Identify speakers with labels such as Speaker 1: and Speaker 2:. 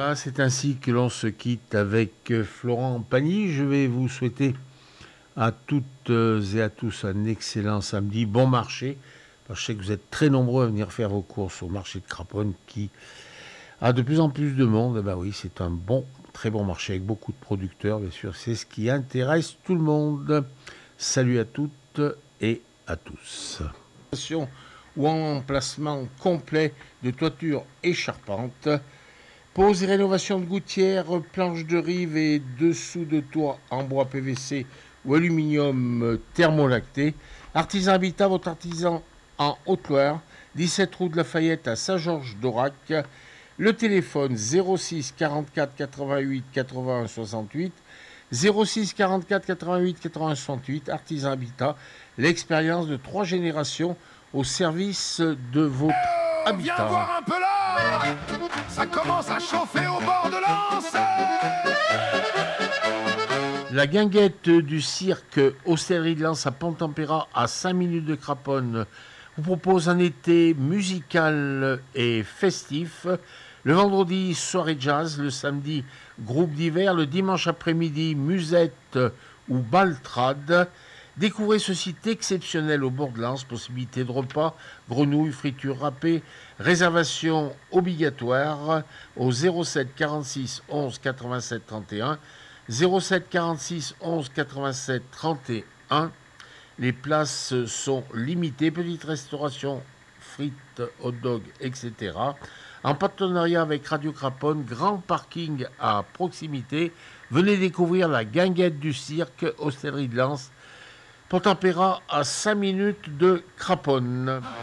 Speaker 1: Voilà, c'est ainsi que l'on se quitte avec Florent Pagny. Je vais vous souhaiter à toutes et à tous un excellent samedi, bon marché. Je sais que vous êtes très nombreux à venir faire vos courses au marché de Craponne qui a de plus en plus de monde. Ben oui, c'est un bon, très bon marché avec beaucoup de producteurs, bien sûr. C'est ce qui intéresse tout le monde. Salut à toutes et à tous. Ou en emplacement complet de toiture et charpente. Pose et rénovation de gouttières, planches de rive et dessous de toit en bois PVC ou aluminium thermolacté. Artisan Habitat, votre artisan en Haute-Loire, 17 rue de Lafayette à Saint-Georges-d'Aurac. Le téléphone 06 44 88 81 68. 06 44 88 81 68. Artisan Habitat, l'expérience de 3 générations au service de votre habitat.
Speaker 2: Viens voir un peu là, ça commence à chauffer au bord de l'Anse.
Speaker 1: La guinguette du cirque Hostellerie de Lens à Pont-Tempéra, à 5 minutes de Craponne, vous propose un été musical et festif. Le vendredi, soirée jazz. Le samedi, groupe d'hiver. Le dimanche après-midi, musette ou baltrade. Découvrez ce site exceptionnel au bord de Lens. Possibilité de repas, grenouilles, fritures râpées. Réservation obligatoire au 07 46 11 87 31. 07 46 11 87 31. Les places sont limitées. Petite restauration, frites, hot dog, etc. En partenariat avec Radio Craponne, grand parking à proximité. Venez découvrir la guinguette du cirque Hostellerie de Lens. Pont-Tempéra à 5 minutes de Craponne.